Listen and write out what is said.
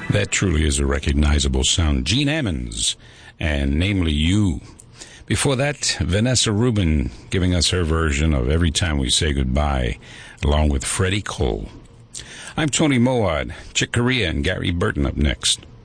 That truly is a recognizable sound. Gene Ammons, and namely You. Before that, Vanessa Rubin giving us her version of Every Time We Say Goodbye, along with Freddie Cole. I'm Tony Moad. Chick Corea and Gary Burton up next.